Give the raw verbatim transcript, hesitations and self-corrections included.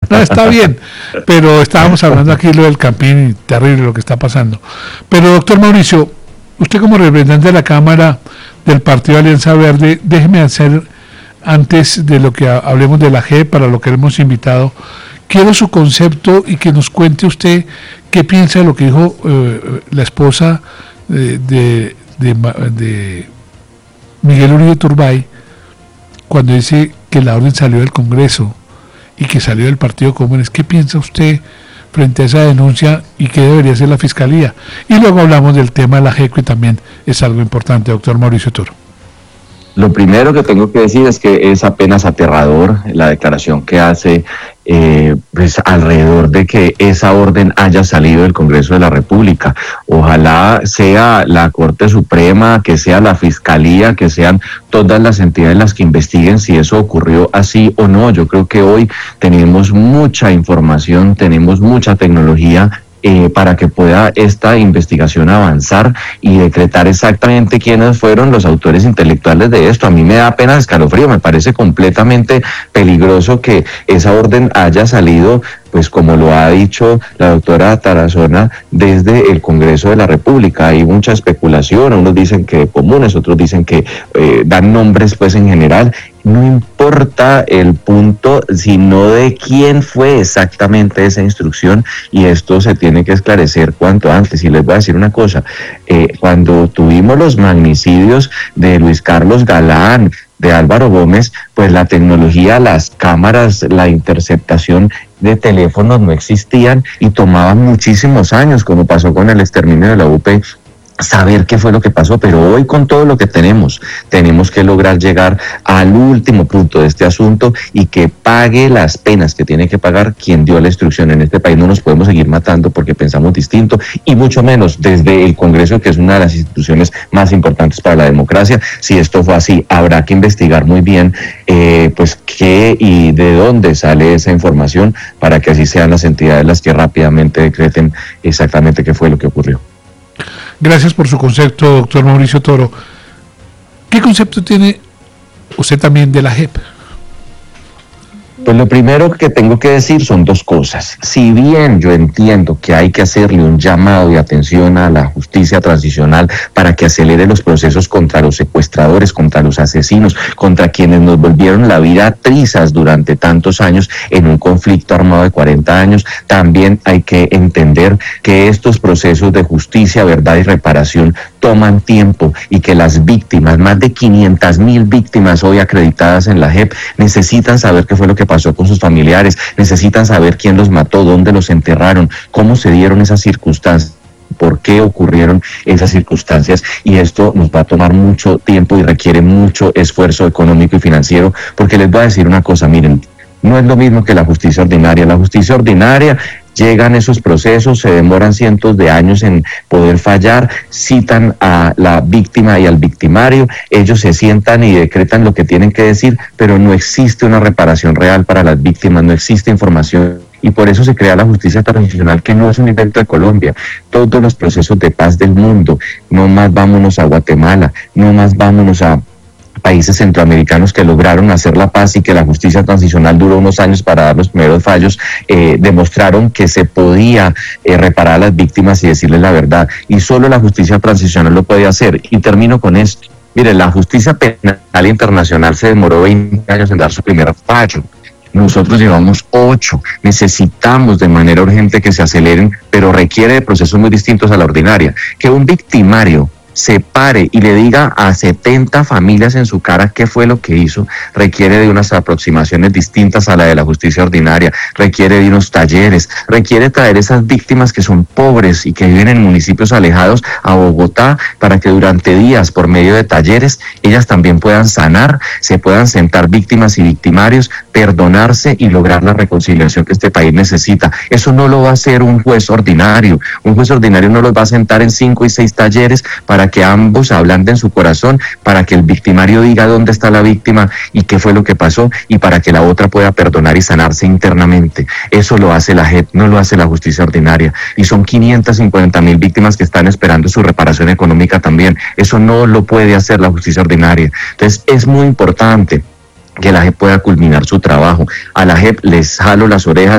No, está bien, pero estábamos hablando aquí lo del Campín, terrible lo que está pasando. Pero doctor Mauricio, usted como representante de la Cámara del Partido Alianza Verde, déjeme hacer, antes de lo que hablemos de la J E P, para lo que hemos invitado, quiero su concepto y que nos cuente usted qué piensa de lo que dijo eh, la esposa de, de, de, de Miguel Uribe Turbay, cuando dice que la orden salió del Congreso y que salió del Partido Comunes. ¿Qué piensa usted frente a esa denuncia y qué debería hacer la Fiscalía? Y luego hablamos del tema de la J E C, que también es algo importante, doctor Mauricio Toro. Lo primero que tengo que decir es que es apenas aterrador la declaración que hace eh, pues alrededor de que esa orden haya salido del Congreso de la República. Ojalá sea la Corte Suprema, que sea la Fiscalía, que sean todas las entidades las que investiguen si eso ocurrió así o no. Yo creo que hoy tenemos mucha información, tenemos mucha tecnología Eh, para que pueda esta investigación avanzar y decretar exactamente quiénes fueron los autores intelectuales de esto. A mí me da pena escalofrío, me parece completamente peligroso que esa orden haya salido, pues como lo ha dicho la doctora Tarazona, desde el Congreso de la República. Hay mucha especulación, unos dicen que comunes, otros dicen que eh, dan nombres pues en general. No importa el punto, sino de quién fue exactamente esa instrucción, y esto se tiene que esclarecer cuanto antes. Y les voy a decir una cosa, eh, cuando tuvimos los magnicidios de Luis Carlos Galán, de Álvaro Gómez, pues la tecnología, las cámaras, la interceptación de teléfonos no existían y tomaban muchísimos años, como pasó con el exterminio de la U P, saber qué fue lo que pasó. Pero hoy, con todo lo que tenemos, tenemos que lograr llegar al último punto de este asunto y que pague las penas que tiene que pagar quien dio la instrucción. En este país no nos podemos seguir matando porque pensamos distinto, y mucho menos desde el Congreso, que es una de las instituciones más importantes para la democracia. Si esto fue así, habrá que investigar muy bien eh, pues qué y de dónde sale esa información, para que así sean las entidades las que rápidamente decreten exactamente qué fue lo que ocurrió. Gracias por su concepto, doctor Mauricio Toro. ¿Qué concepto tiene usted también de la J E P? Pues lo primero que tengo que decir son dos cosas. Si bien yo entiendo que hay que hacerle un llamado de atención a la justicia transicional para que acelere los procesos contra los secuestradores, contra los asesinos, contra quienes nos volvieron la vida trizas durante tantos años en un conflicto armado de cuarenta años, también hay que entender que estos procesos de justicia, verdad y reparación toman tiempo, y que las víctimas, más de quinientas mil víctimas hoy acreditadas en la J E P, necesitan saber qué fue lo que pasó con sus familiares, necesitan saber quién los mató, dónde los enterraron, cómo se dieron esas circunstancias, por qué ocurrieron esas circunstancias, y esto nos va a tomar mucho tiempo y requiere mucho esfuerzo económico y financiero, porque les voy a decir una cosa, miren, no es lo mismo que la justicia ordinaria. La justicia ordinaria, llegan esos procesos, se demoran cientos de años en poder fallar, citan a la víctima y al victimario, ellos se sientan y decretan lo que tienen que decir, pero no existe una reparación real para las víctimas, no existe información. Y por eso se crea la justicia transicional, que no es un invento de Colombia. Todos los procesos de paz del mundo, no más vámonos a Guatemala, no más vámonos a países centroamericanos que lograron hacer la paz y que la justicia transicional duró unos años para dar los primeros fallos, eh, demostraron que se podía eh, reparar a las víctimas y decirles la verdad, y solo la justicia transicional lo puede hacer. Y termino con esto. Mire, la justicia penal internacional se demoró veinte años en dar su primer fallo. Nosotros llevamos ocho. Necesitamos de manera urgente que se aceleren, pero requiere de procesos muy distintos a la ordinaria. Que un victimario se pare y le diga a setenta familias en su cara qué fue lo que hizo, requiere de unas aproximaciones distintas a la de la justicia ordinaria, requiere de unos talleres, requiere traer esas víctimas que son pobres y que viven en municipios alejados a Bogotá, para que durante días, por medio de talleres, ellas también puedan sanar, se puedan sentar víctimas y victimarios, perdonarse y lograr la reconciliación que este país necesita. Eso no lo va a hacer un juez ordinario. Un juez ordinario no los va a sentar en cinco y seis talleres para que ambos ablanden su corazón, para que el victimario diga dónde está la víctima y qué fue lo que pasó, y para que la otra pueda perdonar y sanarse internamente. Eso lo hace la J E P, no lo hace la justicia ordinaria. Y son quinientas cincuenta mil víctimas que están esperando su reparación económica también. Eso no lo puede hacer la justicia ordinaria. Entonces es muy importante que la J E P pueda culminar su trabajo. A la J E P les jalo las orejas